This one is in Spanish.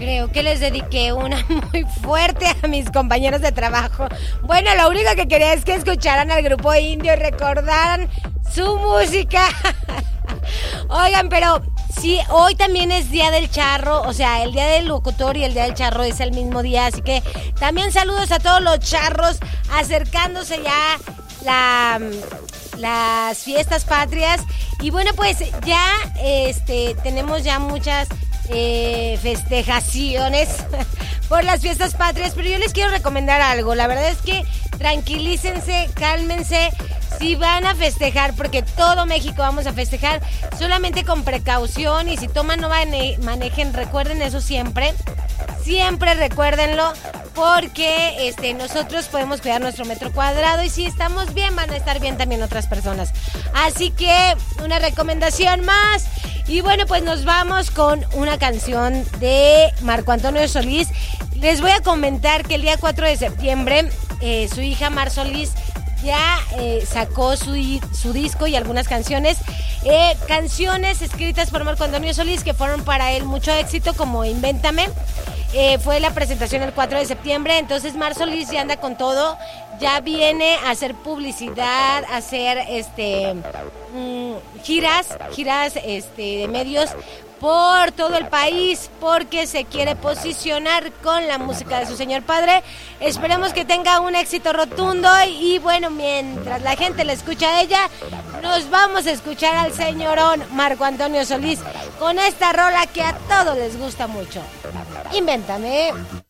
Creo que les dediqué una muy fuerte a mis compañeros de trabajo. Bueno, lo único que quería es que escucharan al grupo indio y recordaran su música. Oigan, pero sí, hoy también es Día del Charro, o sea, el Día del Locutor y el Día del Charro es el mismo día, así que también saludos a todos los charros, acercándose ya las fiestas patrias. Y bueno, pues ya tenemos ya muchas festejaciones por las fiestas patrias, pero yo les quiero recomendar algo. La verdad es que tranquilícense, cálmense. Si van a festejar, porque todo México vamos a festejar, solamente con precaución, y si toman no manejen, recuerden eso siempre recuérdenlo, porque nosotros podemos cuidar nuestro metro cuadrado, y si estamos bien, van a estar bien también otras personas. Así que una recomendación más. Y bueno, pues nos vamos con una canción de Marco Antonio Solís. Les voy a comentar que el día 4 de septiembre su hija Mar Solís ya sacó su disco y algunas canciones escritas por Marco Antonio Solís que fueron para él mucho éxito, como Invéntame. Fue la presentación el 4 de septiembre, entonces Mar Solís ya anda con todo, ya viene a hacer publicidad, a hacer giras de medios por todo el país, porque se quiere posicionar con la música de su señor padre. Esperemos que tenga un éxito rotundo, y bueno, mientras la gente la escucha a ella, nos vamos a escuchar al señorón Marco Antonio Solís con esta rola que a todos les gusta mucho. Invéntame.